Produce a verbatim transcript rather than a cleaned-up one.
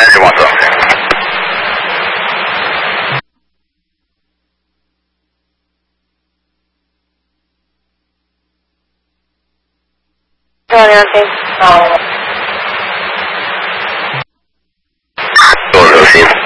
是往左。 漂亮听好。 做流星。